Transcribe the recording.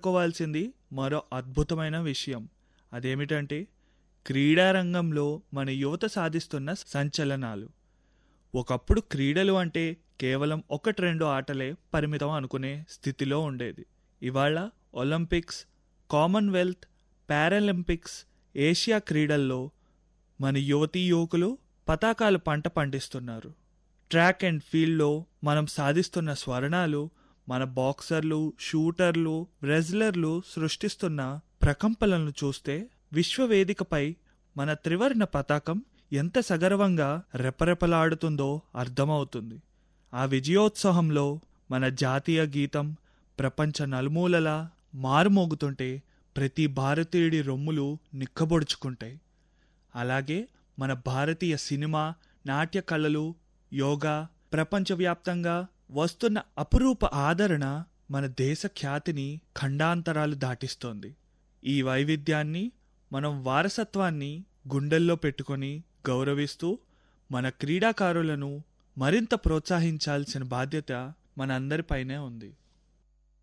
చెప్పుకోవాల్సింది మరో అద్భుతమైన విషయం. అదేమిటంటే క్రీడారంగంలో మన యువత సాధిస్తున్న సంచలనాలు. ఒకప్పుడు క్రీడలు అంటే కేవలం 1-2 ఆటలే పరిమితం అనుకునే స్థితిలో ఉండేది. ఇవాళ ఒలింపిక్స్, కామన్వెల్త్, పారాలింపిక్స్, ఏషియా క్రీడల్లో మన యువతీ యువకులు పతాకాలు పంట పండిస్తున్నారు. ట్రాక్ అండ్ ఫీల్డ్లో మనం సాధిస్తున్న స్వర్ణాలు, మన బాక్సర్లు, షూటర్లు, రెజ్లర్లు సృష్టిస్తున్న ప్రకంపనలను చూస్తే విశ్వవేదికపై మన త్రివర్ణ పతాకం ఎంత సగర్వంగా రెపరెపలాడుతుందో అర్థమవుతుంది. ఆ విజయోత్సవంలో మన జాతీయ గీతం ప్రపంచ నలుమూలలా మారుమోగుతుంటే ప్రతి భారతీయుడి రొమ్ములు నిక్కబొడుచుకుంటాయి. అలాగే మన భారతీయ సినిమా, నాట్య కళలు, యోగా ప్రపంచవ్యాప్తంగా వస్తున్న అపురూప ఆదరణ మన దేశ ఖ్యాతిని ఖండాంతరాలు దాటిస్తోంది. ఈ వైవిధ్యాన్ని, మనం వారసత్వాన్ని గుండెల్లో పెట్టుకొని గౌరవిస్తూ మన క్రీడాకారులను మరింత ప్రోత్సహించాల్సిన బాధ్యత మన అందరిపైనే ఉంది.